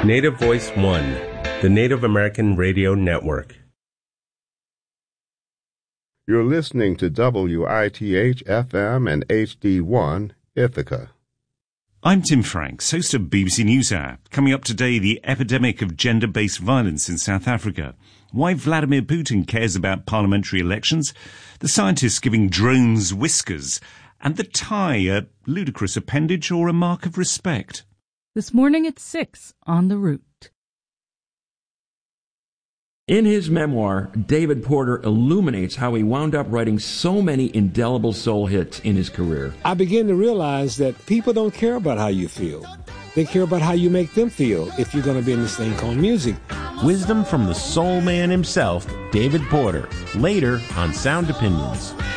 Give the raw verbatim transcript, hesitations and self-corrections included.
Native Voice One, the Native American Radio Network. You're listening to W I T H F M and H D one, Ithaca. I'm Tim Franks, host of B B C NewsHour. Coming up today, the epidemic of gender-based violence in South Africa, why Vladimir Putin cares about parliamentary elections, the scientists giving drones whiskers, and the tie, a ludicrous appendage or a mark of respect. This morning at six on The Root. In his memoir, David Porter illuminates how he wound up writing so many indelible soul hits in his career. I began to realize that people don't care about how you feel. They care about how you make them feel if you're going to be in this thing called music. Wisdom from the soul man himself, David Porter, later on Sound Opinions.